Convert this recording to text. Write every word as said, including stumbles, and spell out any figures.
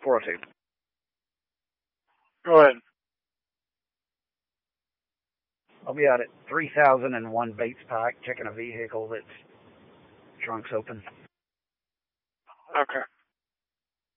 four oh two. Go ahead. I'll be out at three thousand one Bates Pike checking a vehicle that's trunk's open. Okay.